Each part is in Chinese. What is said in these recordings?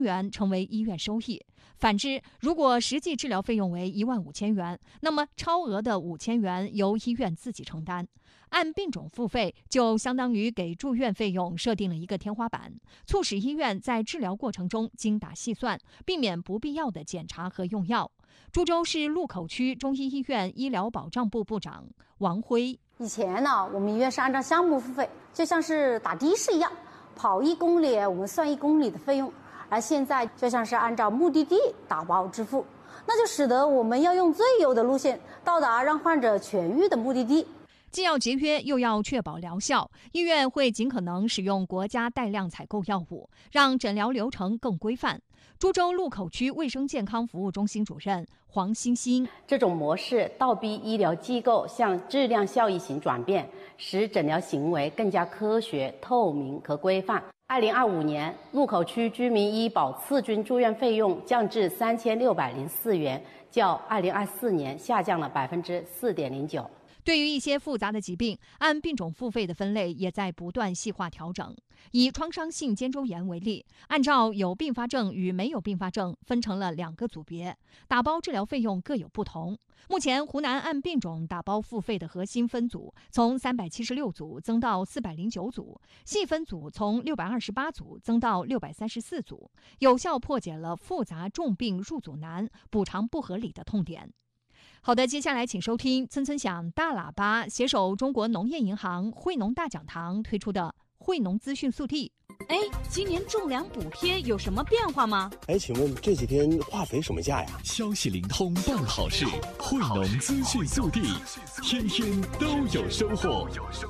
元成为医院收益。反之，如果实际治疗费用为15000元，那么超额的5000元由医院自己承担。按病种付费，就相当于给住院费用设定了一个天花板，促使医院在治疗过程中精打细算，避免不必要的检查和用药。株洲市路口区中医医院医疗保障部部长王辉： 以前呢，我们医院是按照项目付费，就像是打的士一样，跑1公里我们算1公里的费用。而现在就像是按照目的地打包支付，那就使得我们要用最优的路线到达让患者痊愈的目的地。 既要节约又要确保疗效，医院会尽可能使用国家带量采购药物，让诊疗流程更规范。株洲路口区卫生健康服务中心主任黄欣欣： 这种模式倒逼医疗机构向质量效益型转变，使诊疗行为更加科学、透明和规范。2025年，路口区居民医保次均住院费用降至3604元，较2024年下降了4.09%。 对于一些复杂的疾病，按病种付费的分类也在不断细化调整。以创伤性肩周炎为例，按照有并发症与没有并发症分成了2个组别，打包治疗费用各有不同。目前，湖南按病种打包付费的核心分组从376组增到409组，细分组从628组增到634组，有效破解了复杂重病入组难、补偿不合理的痛点。好的，接下来请收听村村响大喇叭携手中国农业银行惠农大讲堂推出的惠农资讯速递。 今年种粮补贴有什么变化吗？ 请问这几天化肥什么价呀？ 消息灵通办好事，惠农资讯速递，天天都有收获。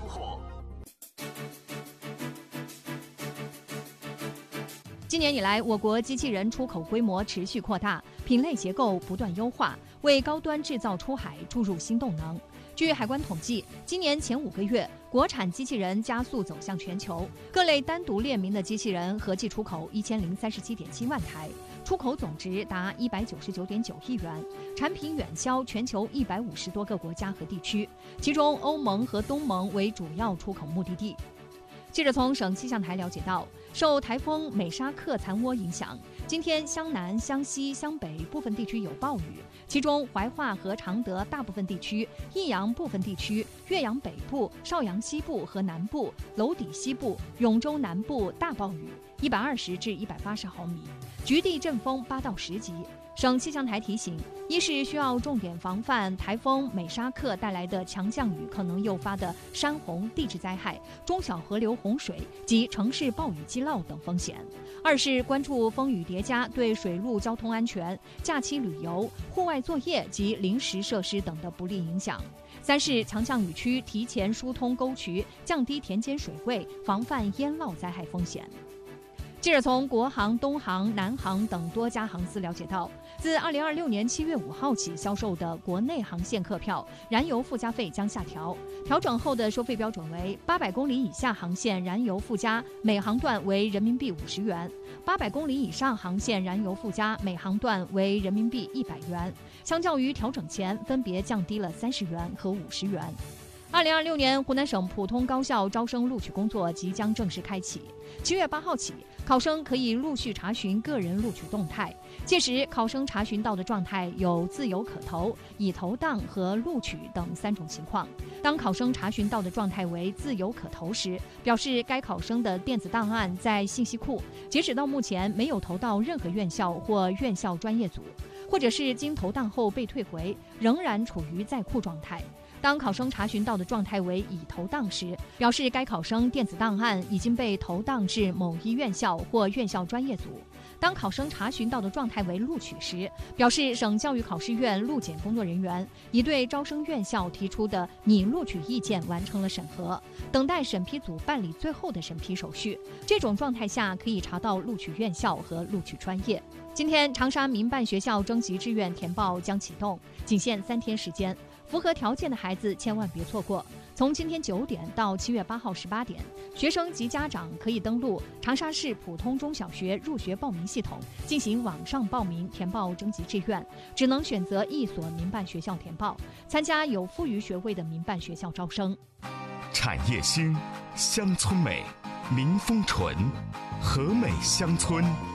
今年以来，我国机器人出口规模持续扩大，品类结构不断优化，为高端制造出海注入新动能。据海关统计，今年前5个月，国产机器人加速走向全球，各类单独列明的机器人合计出口1037.7万台，出口总值达199.9亿元，产品远销全球150多个国家和地区，其中欧盟和东盟为主要出口目的地。记者从省气象台了解到，受台风美沙克残涡影响，今天湘南、湘西、湘北部分地区有暴雨，其中怀化和常德大部分地区、益阳部分地区、岳阳北部、邵阳西部和南部、娄底西部、永州南部大暴雨，120至180毫米，局地阵风8到10级。省气象台提醒，一是需要重点防范台风美沙克带来的强降雨可能诱发的山洪、地质灾害、中小河流洪水及城市暴雨积涝等风险；二是关注风雨叠加对水陆交通安全、假期旅游、户外作业及临时设施等的不利影响；三是强降雨区提前疏通沟渠，降低田间水位，防范淹涝灾害风险。记者从国航、东航、南航等多家航司了解到，自2026年7月5号起销售的国内航线客票，燃油附加费将下调，调整后的收费标准为800公里以下航线燃油附加每航段为人民币50元，800公里以上航线燃油附加每航段为人民币100元，相较于调整前分别降低了30元和50元。2026年湖南省普通高校招生录取工作即将正式开启。7月8号起，考生可以陆续查询个人录取动态，届时考生查询到的状态有自由可投、已投档和录取等3种情况。当考生查询到的状态为自由可投时，表示该考生的电子档案在信息库，截止到目前没有投到任何院校或院校专业组，或者是经投档后被退回，仍然处于在库状态。当考生查询到的状态为已投档时，表示该考生电子档案已经被投档至某一院校或院校专业组。当考生查询到的状态为录取时，表示省教育考试院录检工作人员已对招生院校提出的拟录取意见完成了审核，等待审批组办理最后的审批手续。这种状态下可以查到录取院校和录取专业。今天长沙民办学校征集志愿填报将启动，仅限3天时间，符合条件的孩子千万别错过。从今天9点到7月8号18点，学生及家长可以登录长沙市普通中小学入学报名系统进行网上报名填报征集志愿，只能选择一所民办学校填报，参加有富余学位的民办学校招生。 产业兴，乡村美，民风纯，和美乡村。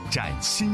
崭新